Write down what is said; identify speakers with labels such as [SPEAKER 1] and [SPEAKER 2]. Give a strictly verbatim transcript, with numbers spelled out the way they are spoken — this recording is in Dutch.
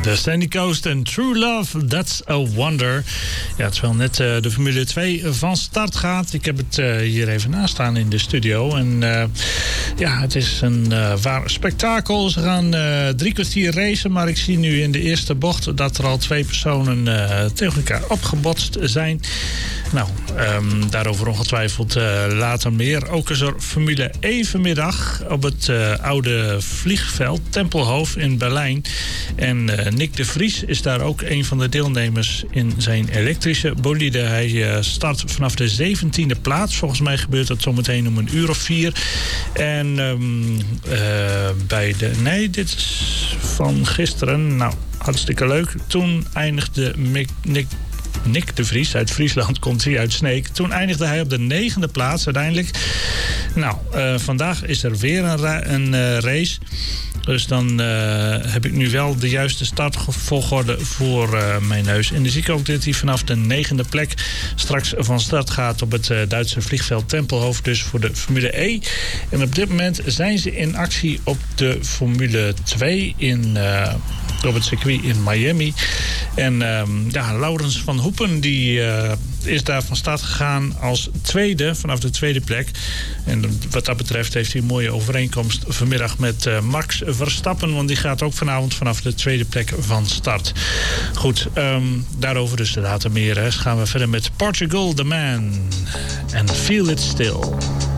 [SPEAKER 1] De Sandy Coast en True Love, That's a Wonder. Ja, terwijl net uh, de Formule twee van start gaat. Ik heb het uh, hier even naast staan in de studio. En uh, ja, het is een uh, waar spektakel. Ze gaan uh, drie kwartier racen. Maar ik zie nu in de eerste bocht dat er al twee personen uh, tegen elkaar opgebotst zijn. Nou, um, daarover ongetwijfeld uh, later meer. Ook is er Formule één vanmiddag op het uh, oude vliegveld Tempelhof in Berlijn. En uh, Nick de Vries is daar ook een van de deelnemers in zijn elektrische bolide. Hij uh, start vanaf de zeventiende plaats. Volgens mij gebeurt dat zometeen om een uur of vier. En um, uh, bij de... Nee, dit is van gisteren. Nou, hartstikke leuk. Toen eindigde Mick, Nick... Nick de Vries, uit Friesland komt hij, uit Sneek. Toen eindigde hij op de negende plaats uiteindelijk. Nou, uh, vandaag is er weer een, ra- een uh, race. Dus dan uh, heb ik nu wel de juiste startvolgorde voor uh, mijn neus. En dan zie ik ook dat hij vanaf de negende plek straks van start gaat op het uh, Duitse vliegveld Tempelhof. Dus voor de Formule E. En op dit moment zijn ze in actie op de Formule twee in... Uh, op het circuit in Miami. En um, ja, Laurens van Hoepen die uh, is daar van start gegaan als tweede, vanaf de tweede plek. En wat dat betreft heeft hij een mooie overeenkomst vanmiddag met uh, Max Verstappen, want die gaat ook vanavond vanaf de tweede plek van start. Goed, um, daarover dus later meer. Hè. Dus gaan we verder met Portugal The Man en Feel It Still.